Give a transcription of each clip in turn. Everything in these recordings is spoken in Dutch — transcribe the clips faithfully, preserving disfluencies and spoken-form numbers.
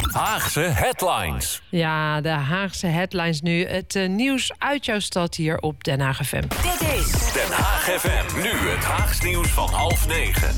Haagse Headlines. Ja, de Haagse Headlines nu. Het uh, nieuws uit jouw stad hier op Den Haag F M. Dit is Den Haag F M. Nu het Haags nieuws van half negen.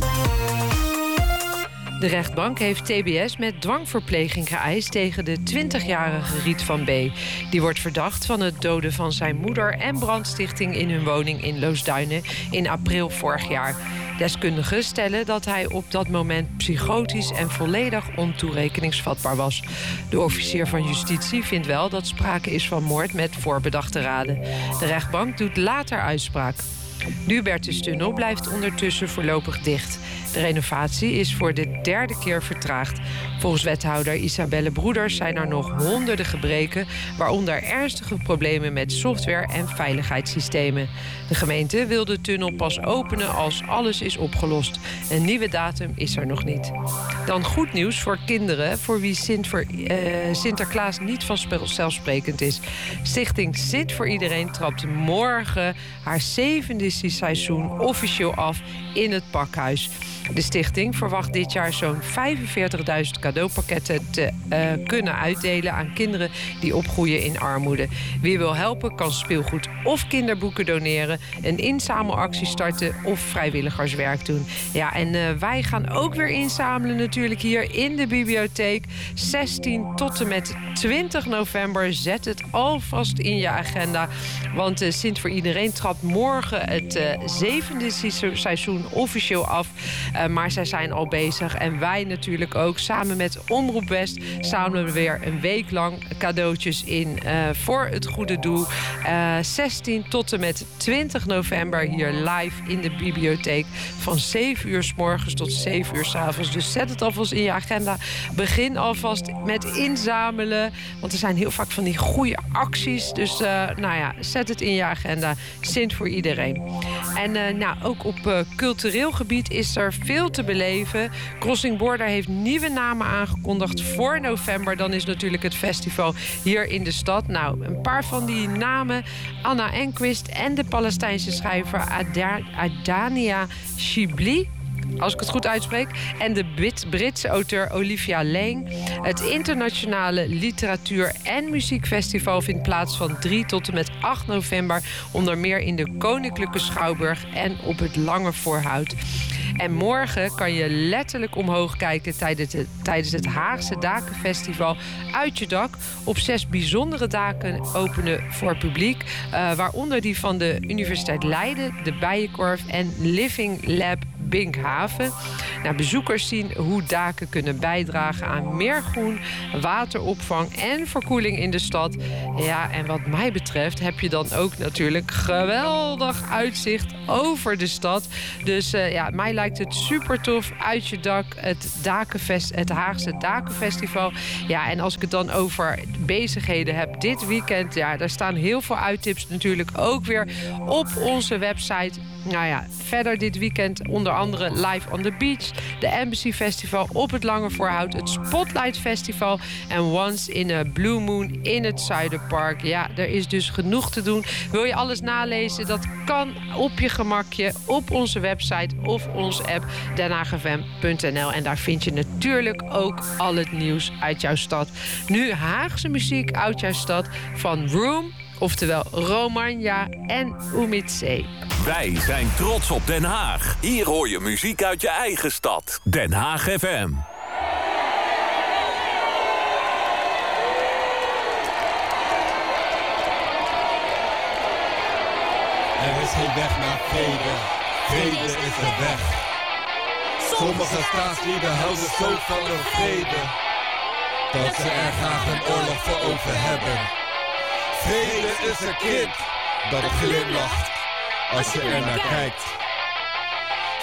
De rechtbank heeft T B S met dwangverpleging geëist tegen de twintigjarige Riet van B. Die wordt verdacht van het doden van zijn moeder en brandstichting in hun woning in Loosduinen in april vorig jaar. Deskundigen stellen dat hij op dat moment psychotisch en volledig ontoerekeningsvatbaar was. De officier van justitie vindt wel dat sprake is van moord met voorbedachte raden. De rechtbank doet later uitspraak. De Hubertustunnel blijft ondertussen voorlopig dicht. De renovatie is voor de derde keer vertraagd. Volgens wethouder Isabelle Broeders zijn er nog honderden gebreken, waaronder ernstige problemen met software en veiligheidssystemen. De gemeente wil de tunnel pas openen als alles is opgelost. Een nieuwe datum is er nog niet. Dan goed nieuws voor kinderen voor wie Sint voor, uh, Sinterklaas niet vanzelfsprekend is. Stichting Sint voor Iedereen trapt morgen haar zevende seizoen officieel af in het pakhuis. De stichting verwacht dit jaar zo'n vijfenveertigduizend cadeaupakketten te uh, kunnen uitdelen aan kinderen die opgroeien in armoede. Wie wil helpen kan speelgoed of kinderboeken doneren, een inzamelactie starten of vrijwilligerswerk doen. Ja, en uh, wij gaan ook weer inzamelen natuurlijk hier in de bibliotheek. zestien tot en met twintig november. Zet het alvast in je agenda, want uh, Sint voor Iedereen trapt morgen het uh, zevende seizoen officieel af. Uh, maar zij zijn al bezig en wij natuurlijk ook. Samen met Omroep West zamelen we weer een week lang cadeautjes in uh, voor het goede doel. Uh, zestien tot en met twintig november hier live in de bibliotheek. Van zeven uur 's morgens tot zeven uur 's avonds. Dus zet het alvast in je agenda. Begin alvast met inzamelen. Want er zijn heel vaak van die goede acties. Dus uh, nou ja, zet het in je agenda. Sint voor Iedereen. En uh, nou, ook op uh, cultureel gebied is er veel te beleven. Crossing Border heeft nieuwe namen aangekondigd voor november. Dan is natuurlijk het festival hier in de stad. Nou, een paar van die namen. Anna Enquist en de Palestijnse schrijver Ada- Adania Shibli, als ik het goed uitspreek. En de Britse auteur Olivia Lane. Het internationale literatuur- en muziekfestival vindt plaats van drie tot en met acht november. Onder meer in de Koninklijke Schouwburg en op het Lange Voorhout. En morgen kan je letterlijk omhoog kijken tijdens het, tijdens het Haagse Dakenfestival uit je dak. Op zes bijzondere daken openen voor publiek. Uh, waaronder die van de Universiteit Leiden, de Bijenkorf en Living Lab Binkhaven. Nou, bezoekers zien hoe daken kunnen bijdragen aan meer groen, wateropvang en verkoeling in de stad. Ja, en wat mij betreft heb je dan ook natuurlijk geweldig uitzicht over de stad. Dus uh, ja, mij lijkt het super tof. Uit je dak, het, Dakenfest, het Haagse Dakenfestival. Ja, en als ik het dan over bezigheden heb dit weekend, ja, daar staan heel veel uittips natuurlijk ook weer op onze website. Nou ja, verder dit weekend onder andere Live on the Beach, de Embassy Festival op het Lange Voorhout, het Spotlight Festival en Once in a Blue Moon in het Zuiderpark. Ja, er is dus genoeg te doen. Wil je alles nalezen? Dat kan op je gemakje op onze website of onze app den haag f m punt n l. En daar vind je natuurlijk ook al het nieuws uit jouw stad. Nu Haagse muziek uit jouw stad van Room, oftewel Romanja en Umitse. Wij zijn trots op Den Haag. Hier hoor je muziek uit je eigen stad. Den Haag F M. Er is geen weg naar vrede. Vrede is de weg. Sommige staatslieden houden zo van de vrede dat ze er graag een oorlog voor over hebben. Vrede is een kind dat glimlacht als je er naar kijkt.